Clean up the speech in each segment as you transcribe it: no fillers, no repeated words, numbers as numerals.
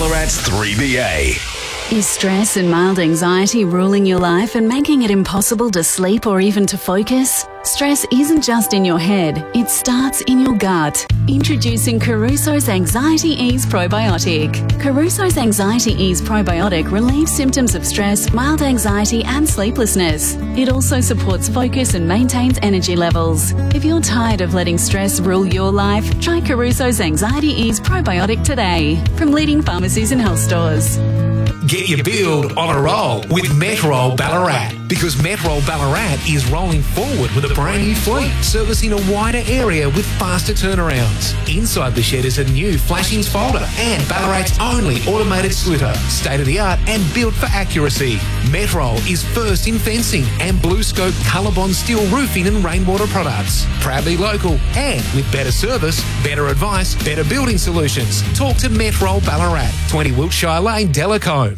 Ballarat's 3BA. Is stress and mild anxiety ruling your life and making it impossible to sleep or even to focus? Stress isn't just in your head, it starts in your gut. Introducing Caruso's Anxiety Ease Probiotic. Caruso's Anxiety Ease Probiotic relieves symptoms of stress, mild anxiety and sleeplessness. It also supports focus and maintains energy levels. If you're tired of letting stress rule your life, try Caruso's Anxiety Ease Probiotic today from leading pharmacies and health stores. Get your build on a roll with Metrol Ballarat, because Metrol Ballarat is rolling forward with a brand new fleet, servicing a wider area with faster turnarounds. Inside the shed is a new flashings folder and Ballarat's only automated slitter, state-of-the-art and built for accuracy. Metrol is first in fencing and BlueScope Colorbond steel roofing and rainwater products. Proudly local and with better service, better advice, better building solutions. Talk to Metrol Ballarat, 20 Wiltshire Lane, Delacombe.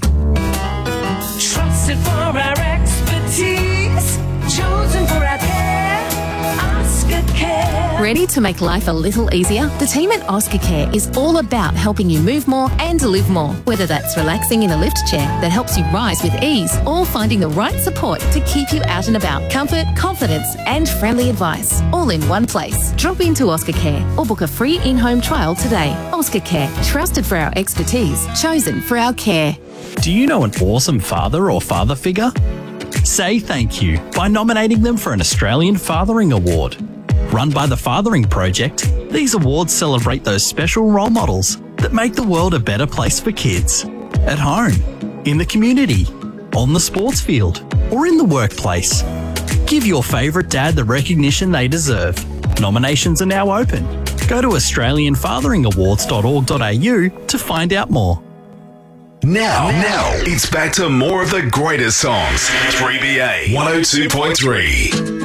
Trusted for our expertise, chosen for our care, Oscar Care. Ready to make life a little easier? The team at Oscar Care is all about helping you move more and live more. Whether that's relaxing in a lift chair that helps you rise with ease, or finding the right support to keep you out and about. Comfort, confidence and friendly advice, all in one place. Drop into Oscar Care or book a free in-home trial today. Oscar Care, trusted for our expertise, chosen for our care. Do you know an awesome father or father figure? Say thank you by nominating them for an Australian Fathering Award. Run by the Fathering Project, these awards celebrate those special role models that make the world a better place for kids. At home, in the community, on the sports field, or in the workplace. Give your favourite dad the recognition they deserve. Nominations are now open. Go to australianfatheringawards.org.au to find out more. Now, it's back to more of the greatest songs. 3BA 102.3.